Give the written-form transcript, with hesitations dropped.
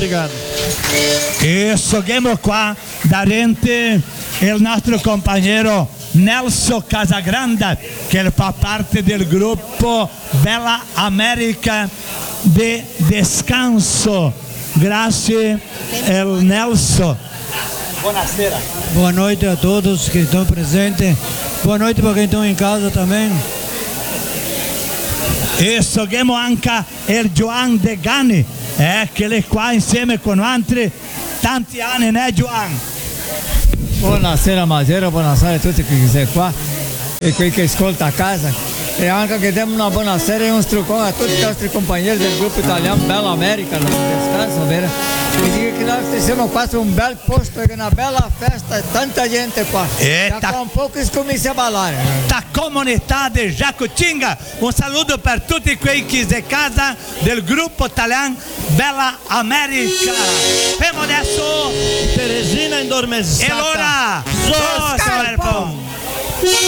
obrigado. E seguimos qua darente il nostro companheiro Nelson Casagrande, que ele faz parte do grupo Bela América de Descanso. Grazie, el Nelson. Buonasera. Boa noite a todos que estão presentes. Boa noite para quem estão em casa também. E seguimos anche il Joan De Gani, che ele qua insieme con altri tanti anni, né Joan? Buonasera Mazera, buonasera a tutti che siete qua e quelli che ascoltano a casa. E anche che diamo una buonasera e un strucco a tutti i nostri compagni del gruppo italiano Bela América, no Descanso, vero? E dico che noi siamo quasi un bel posto, una bella festa, tanta gente qua. Tra un po' che comincia a ballare. Da comunità di Jacutinga, un saluto per tutti quelli che si casa del gruppo italiano Bela América. Vemo adesso Teresina Endormezata. e l'ora